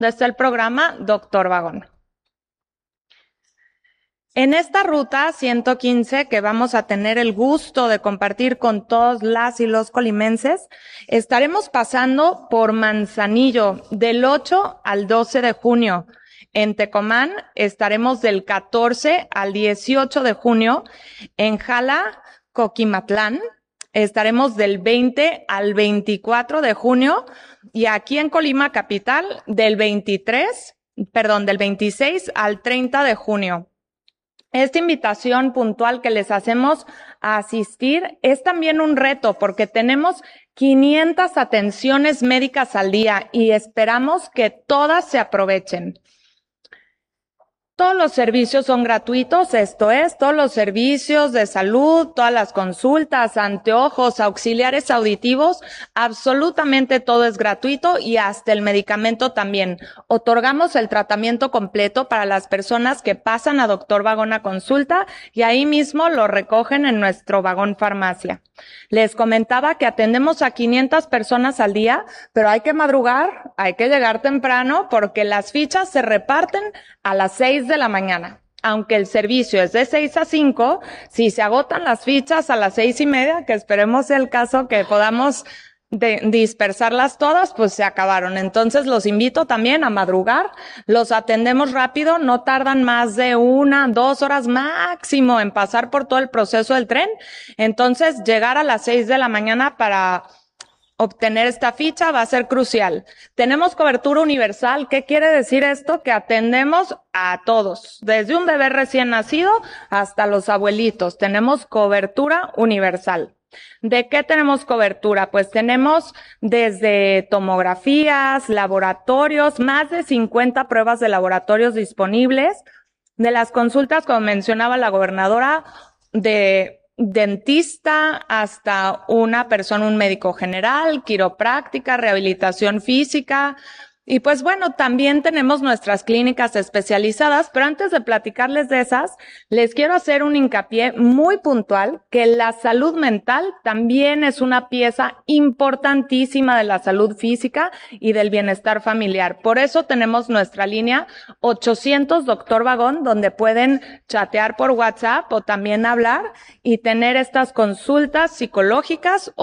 desde el programa Doctor Vagón. En esta ruta 115 que vamos a tener el gusto de compartir con todos las y los colimenses, estaremos pasando por Manzanillo del 8 al 12 de junio. En Tecomán estaremos del 14 al 18 de junio. En Jala, Coquimatlán, estaremos del 20 al 24 de junio. Y aquí en Colima Capital, del 26 al 30 de junio. Esta invitación puntual que les hacemos a asistir es también un reto porque tenemos 500 atenciones médicas al día y esperamos que todas se aprovechen. Todos los servicios son gratuitos, esto es, todos los servicios de salud, todas las consultas, anteojos, auxiliares auditivos, absolutamente todo es gratuito y hasta el medicamento también. Otorgamos el tratamiento completo para las personas que pasan a Doctor Vagón a consulta y ahí mismo lo recogen en nuestro vagón farmacia. Les comentaba que atendemos a 500 personas al día, pero hay que madrugar, hay que llegar temprano porque las fichas se reparten a las 6 de la mañana. Aunque el servicio es de 6 a 5, si se agotan las fichas a las 6:30, que esperemos sea el caso que podamos dispersarlas todas, pues se acabaron. Entonces los invito también a madrugar, los atendemos rápido, no tardan más de 1-2 horas máximo en pasar por todo el proceso del tren. Entonces llegar a las 6 de la mañana para obtener esta ficha va a ser crucial. Tenemos cobertura universal. ¿Qué quiere decir esto? Que atendemos a todos, desde un bebé recién nacido hasta los abuelitos. Tenemos cobertura universal. ¿De qué tenemos cobertura? Pues tenemos desde tomografías, laboratorios, más de 50 pruebas de laboratorios disponibles. De las consultas, como mencionaba la gobernadora, de dentista hasta una persona, un médico general, quiropráctica, rehabilitación física. Y pues bueno, también tenemos nuestras clínicas especializadas, pero antes de platicarles de esas, les quiero hacer un hincapié muy puntual que la salud mental también es una pieza importantísima de la salud física y del bienestar familiar. Por eso tenemos nuestra línea 800 Doctor Vagón, donde pueden chatear por WhatsApp o también hablar y tener estas consultas psicológicas.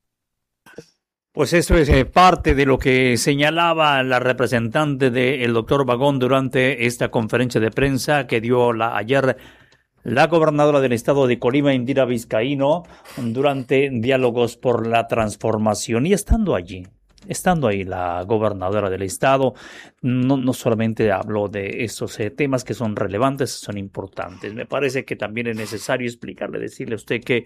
Pues esto es parte de lo que señalaba la representante del doctor Vagón durante esta conferencia de prensa que dio ayer la gobernadora del estado de Colima, Indira Vizcaíno, durante Diálogos por la Transformación. Y estando ahí la gobernadora del estado, no solamente habló de estos temas que son relevantes, son importantes. Me parece que también es necesario decirle a usted que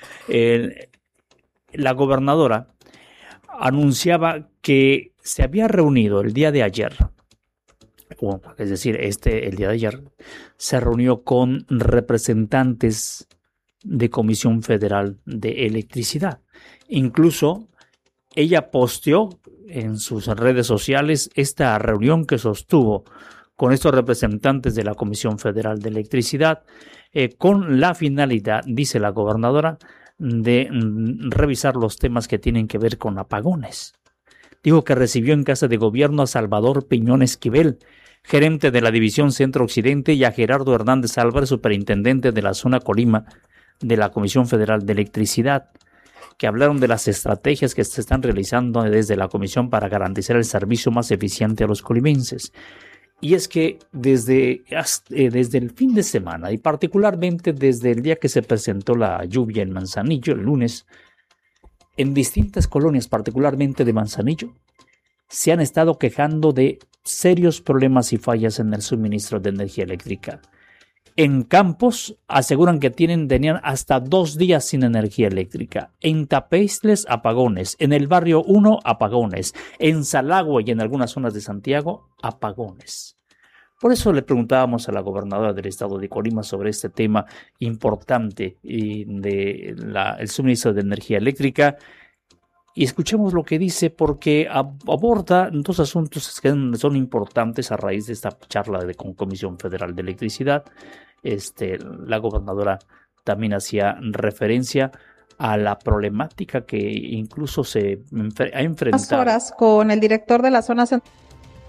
la gobernadora anunciaba que se había reunido el día de ayer, es decir, el día de ayer, se reunió con representantes de Comisión Federal de Electricidad. Incluso ella posteó en sus redes sociales esta reunión que sostuvo con estos representantes de la Comisión Federal de Electricidad, con la finalidad, dice la gobernadora, de revisar los temas que tienen que ver con apagones. Dijo que recibió en Casa de Gobierno a Salvador Piñón Esquivel, gerente de la División Centro Occidente, y a Gerardo Hernández Álvarez, superintendente de la zona Colima de la Comisión Federal de Electricidad, que hablaron de las estrategias que se están realizando desde la Comisión para garantizar el servicio más eficiente a los colimenses. Y es que desde el fin de semana y particularmente desde el día que se presentó la lluvia en Manzanillo, el lunes, en distintas colonias, particularmente de Manzanillo, se han estado quejando de serios problemas y fallas en el suministro de energía eléctrica. En Campos aseguran que tenían hasta 2 días sin energía eléctrica. En Tapeistles, apagones. En el barrio 1, apagones. En Salagua y en algunas zonas de Santiago, apagones. Por eso le preguntábamos a la gobernadora del estado de Colima sobre este tema importante del suministro de energía eléctrica. Y escuchemos lo que dice, porque aborda 2 asuntos que son importantes a raíz de esta charla con Comisión Federal de Electricidad. La gobernadora también hacía referencia a la problemática que incluso se ha enfrentado. Horas con el director de la zona central.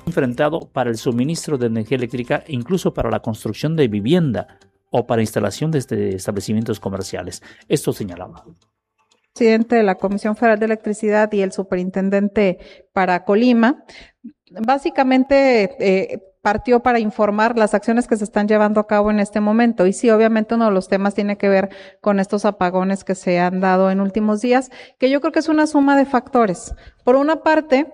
enfrentado para el suministro de energía eléctrica, incluso para la construcción de vivienda o para instalación de establecimientos comerciales. Esto señalaba. Presidente de la Comisión Federal de Electricidad y el superintendente para Colima, básicamente partió para informar las acciones que se están llevando a cabo en este momento. Y sí, obviamente uno de los temas tiene que ver con estos apagones que se han dado en últimos días, que yo creo que es una suma de factores. Por una parte,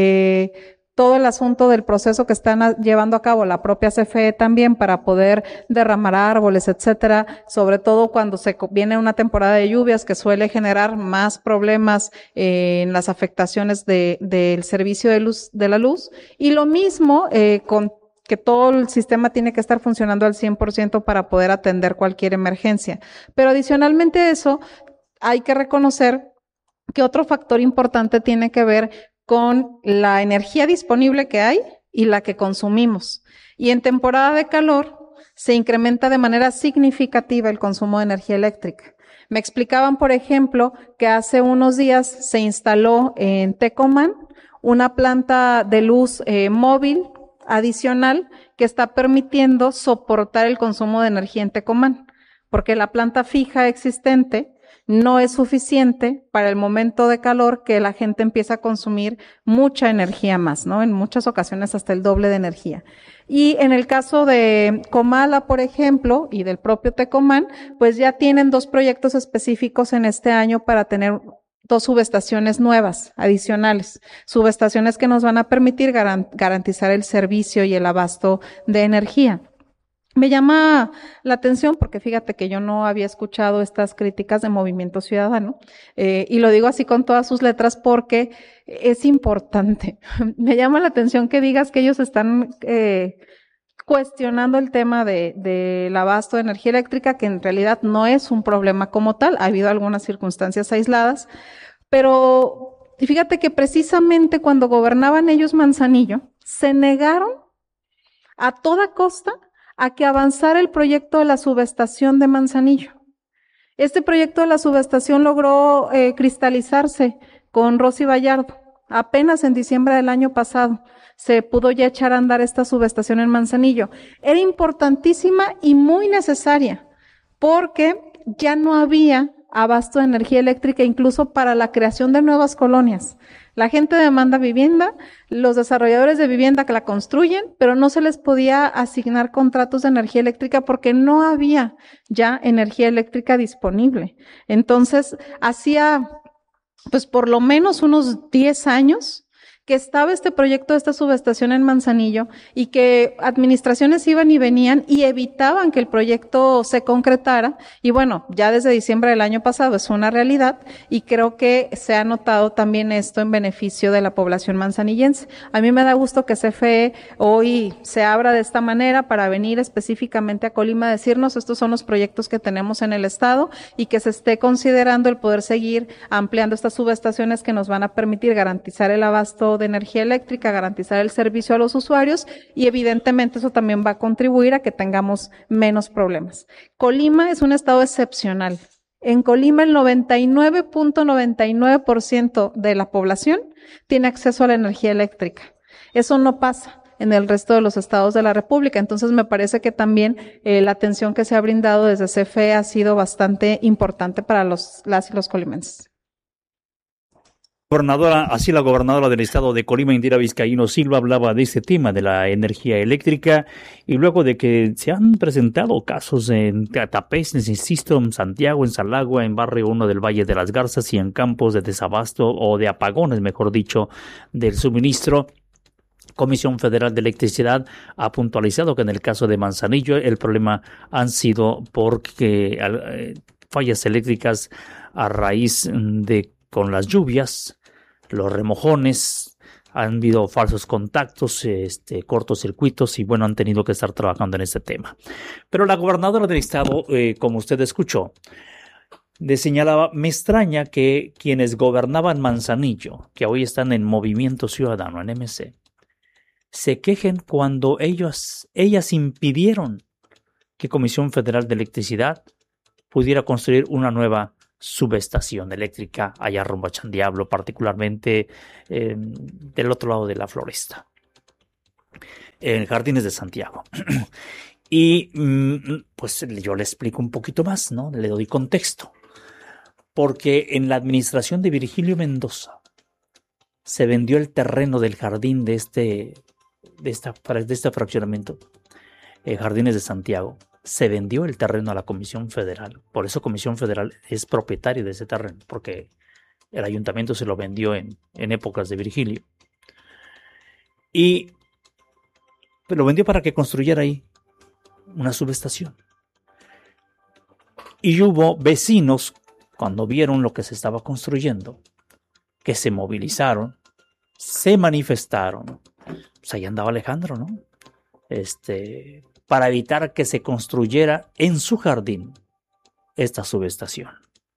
todo el asunto del proceso que están llevando a cabo la propia CFE también para poder derramar árboles, etcétera, sobre todo cuando viene una temporada de lluvias que suele generar más problemas en las afectaciones del servicio de la luz, y lo mismo con que todo el sistema tiene que estar funcionando al 100% para poder atender cualquier emergencia. Pero adicionalmente a eso, hay que reconocer que otro factor importante tiene que ver con la energía disponible que hay y la que consumimos. Y en temporada de calor se incrementa de manera significativa el consumo de energía eléctrica. Me explicaban, por ejemplo, que hace unos días se instaló en Tecomán una planta de luz móvil adicional que está permitiendo soportar el consumo de energía en Tecomán, porque la planta fija existente no es suficiente para el momento de calor que la gente empieza a consumir mucha energía más, ¿no? En muchas ocasiones hasta el doble de energía. Y en el caso de Comala, por ejemplo, y del propio Tecomán, pues ya tienen 2 proyectos específicos en este año para tener 2 subestaciones nuevas, adicionales, subestaciones que nos van a permitir garantizar el servicio y el abasto de energía. Me llama la atención porque fíjate que yo no había escuchado estas críticas de Movimiento Ciudadano, y lo digo así con todas sus letras porque es importante. Me llama la atención que digas que ellos están cuestionando el tema del abasto de energía eléctrica, que en realidad no es un problema como tal, ha habido algunas circunstancias aisladas, pero fíjate que precisamente cuando gobernaban ellos Manzanillo, se negaron a toda costa a que avanzara el proyecto de la subestación de Manzanillo. Este proyecto de la subestación logró cristalizarse con Rosy Vallardo. Apenas en diciembre del año pasado se pudo ya echar a andar esta subestación en Manzanillo. Era importantísima y muy necesaria porque ya no había abasto de energía eléctrica incluso para la creación de nuevas colonias. La gente demanda vivienda, los desarrolladores de vivienda que la construyen, pero no se les podía asignar contratos de energía eléctrica porque no había ya energía eléctrica disponible. Entonces, hacía pues por lo menos unos 10 años que estaba este proyecto de esta subestación en Manzanillo y que administraciones iban y venían y evitaban que el proyecto se concretara. Y bueno, ya desde diciembre del año pasado es una realidad y creo que se ha notado también esto en beneficio de la población manzanillense. A mí me da gusto que CFE hoy se abra de esta manera para venir específicamente a Colima a decirnos estos son los proyectos que tenemos en el estado y que se esté considerando el poder seguir ampliando estas subestaciones que nos van a permitir garantizar el abasto de energía eléctrica, garantizar el servicio a los usuarios y evidentemente eso también va a contribuir a que tengamos menos problemas. Colima es un estado excepcional. En Colima el 99.99% de la población tiene acceso a la energía eléctrica. Eso no pasa en el resto de los estados de la República. Entonces me parece que también la atención que se ha brindado desde CFE ha sido bastante importante para las y los colimenses. Así la gobernadora del estado de Colima, Indira Vizcaíno Silva, hablaba de este tema de la energía eléctrica y luego de que se han presentado casos en Catapés, insisto, en Santiago, en Salagua, en Barrio 1 del Valle de las Garzas y en campos de desabasto o de apagones, mejor dicho, del suministro. Comisión Federal de Electricidad ha puntualizado que en el caso de Manzanillo el problema han sido porque fallas eléctricas a raíz de con las lluvias, los remojones, han habido falsos contactos, cortocircuitos y bueno, han tenido que estar trabajando en este tema. Pero la gobernadora del estado, como usted escuchó, señalaba, me extraña que quienes gobernaban Manzanillo, que hoy están en Movimiento Ciudadano, en MC, se quejen cuando ellas impidieron que Comisión Federal de Electricidad pudiera construir una nueva subestación eléctrica allá rumbo a Chandiablo, particularmente del otro lado de la floresta. en Jardines de Santiago. Y pues yo le explico un poquito más, ¿no? Le doy contexto. Porque en la administración de Virgilio Mendoza se vendió el terreno del jardín de este fraccionamiento, Jardines de Santiago. Se vendió el terreno a la Comisión Federal. Por eso Comisión Federal es propietario de ese terreno, porque el ayuntamiento se lo vendió en épocas de Virgilio. Y lo vendió para que construyera ahí una subestación. Y hubo vecinos, cuando vieron lo que se estaba construyendo, que se movilizaron, se manifestaron. Pues ahí andaba Alejandro, ¿no? Para evitar que se construyera en su jardín esta subestación.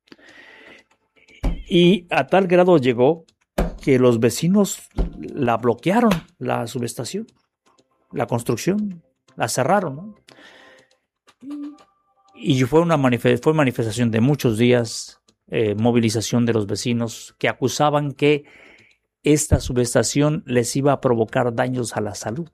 Y a tal grado llegó que los vecinos la bloquearon, la subestación, la construcción, la cerraron, ¿no? Y fue manifestación de muchos días, movilización de los vecinos que acusaban que esta subestación les iba a provocar daños a la salud.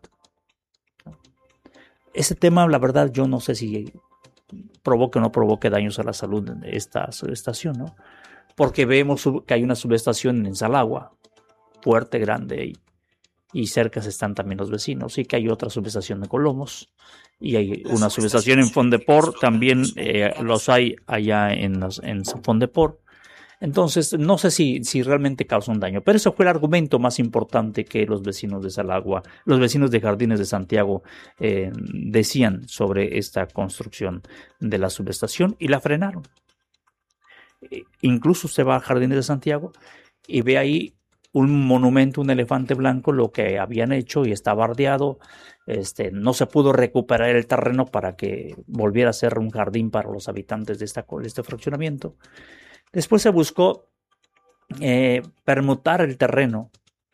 Ese tema, la verdad, yo no sé si provoque o no provoque daños a la salud de esta subestación, ¿no? Porque vemos que hay una subestación en Salagua, fuerte, grande, y cerca están también los vecinos, y que hay otra subestación de Colomos, y hay una subestación en Fondeport, también los hay allá en Fondeport. Entonces, no sé si realmente causa un daño, pero ese fue el argumento más importante que los vecinos de Salagua, los vecinos de Jardines de Santiago decían sobre esta construcción de la subestación, y la frenaron. Incluso usted va a Jardines de Santiago y ve ahí un monumento, un elefante blanco, lo que habían hecho, y está bardeado. No se pudo recuperar el terreno para que volviera a ser un jardín para los habitantes de este fraccionamiento. Después se buscó permutar el terreno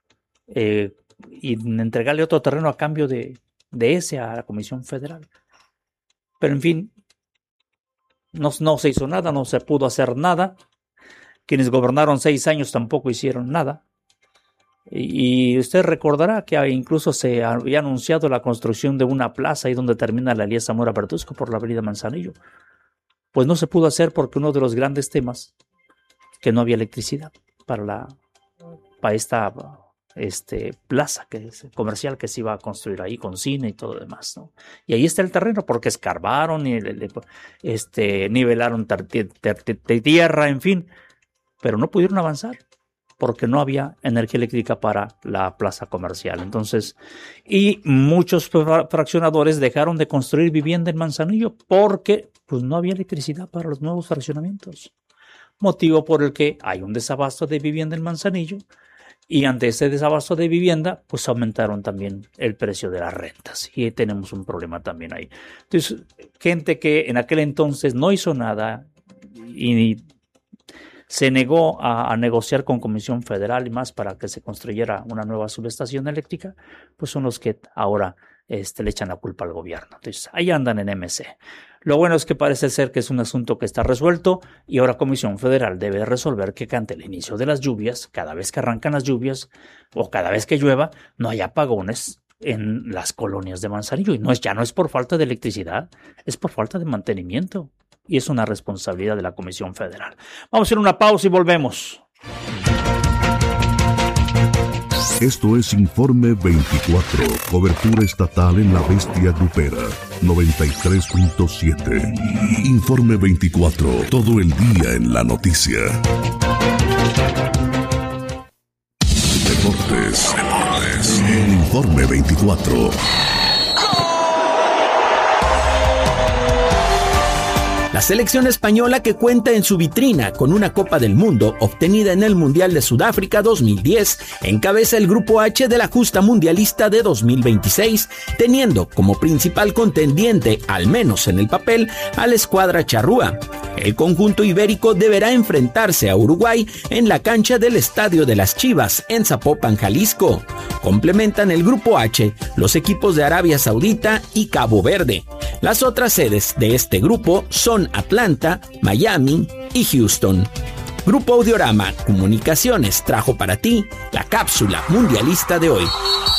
y entregarle otro terreno a cambio de ese a la Comisión Federal. Pero en fin, no se hizo nada, no se pudo hacer nada. Quienes gobernaron 6 años tampoco hicieron nada. Y usted recordará que incluso se había anunciado la construcción de una plaza ahí donde termina la Elías Zamora Bertusco por la avenida Manzanillo. Pues no se pudo hacer porque uno de los grandes temas, que no había electricidad para esta plaza comercial que se iba a construir ahí con cine y todo lo demás, ¿no? Y ahí está el terreno porque escarbaron y nivelaron tierra, en fin, pero no pudieron avanzar porque no había energía eléctrica para la plaza comercial. Entonces, y muchos fraccionadores dejaron de construir vivienda en Manzanillo porque pues no había electricidad para los nuevos fraccionamientos. Motivo por el que hay un desabasto de vivienda en Manzanillo, y ante ese desabasto de vivienda, pues aumentaron también el precio de las rentas, y tenemos un problema también ahí. Entonces, gente que en aquel entonces no hizo nada y se negó a negociar con Comisión Federal y más para que se construyera una nueva subestación eléctrica, pues son los que ahora le echan la culpa al gobierno. Entonces, ahí andan en MC. Lo bueno es que parece ser que es un asunto que está resuelto, y ahora Comisión Federal debe resolver que ante el inicio de las lluvias, cada vez que arrancan las lluvias o cada vez que llueva, no haya apagones en las colonias de Manzanillo. Y ya no es por falta de electricidad, es por falta de mantenimiento. Y es una responsabilidad de la Comisión Federal. Vamos a hacer una pausa y volvemos. Esto es Informe 24, cobertura estatal en la bestia grupera, 93.7. Informe 24, todo el día en la noticia. Deportes. Informe 24. La selección española, que cuenta en su vitrina con una Copa del Mundo obtenida en el Mundial de Sudáfrica 2010, encabeza el Grupo H de la justa mundialista de 2026, teniendo como principal contendiente, al menos en el papel, a la escuadra charrúa. El conjunto ibérico deberá enfrentarse a Uruguay en la cancha del Estadio de las Chivas, en Zapopan, Jalisco. Complementan el Grupo H los equipos de Arabia Saudita y Cabo Verde. Las otras sedes de este grupo son Atlanta, Miami y Houston. Grupo Audiorama Comunicaciones trajo para ti la cápsula mundialista de hoy.